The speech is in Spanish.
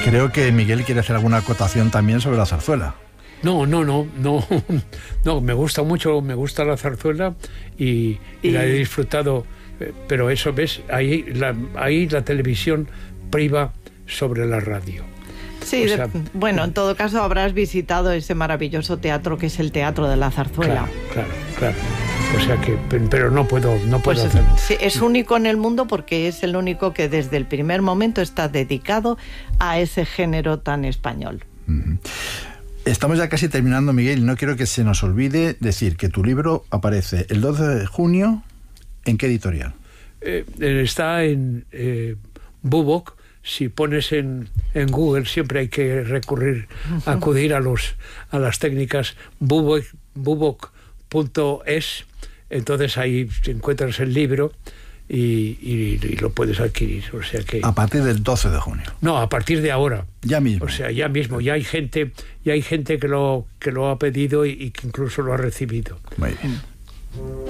Creo que Miguel quiere hacer alguna acotación también sobre la zarzuela. No, me gusta mucho, me gusta la zarzuela y la he disfrutado, pero eso, ¿ves? Ahí la televisión priva sobre la radio. Sí, bueno, en todo caso habrás visitado ese maravilloso teatro que es el Teatro de la Zarzuela. Claro. O sea que, pero no puedo hacerlo. Sí, es único en el mundo porque es el único que desde el primer momento está dedicado a ese género tan español. Uh-huh. Estamos ya casi terminando, Miguel. No quiero que se nos olvide decir que tu libro aparece el 12 de junio. ¿En qué editorial? Está en Bubok. Si pones en Google, siempre hay que acudir a las técnicas bubok.es. Entonces ahí encuentras el libro y lo puedes adquirir. O sea que a partir del 12 de junio. No, a partir de ahora. Ya mismo. O sea, ya mismo. Ya hay gente que lo ha pedido y que incluso lo ha recibido. Muy bien.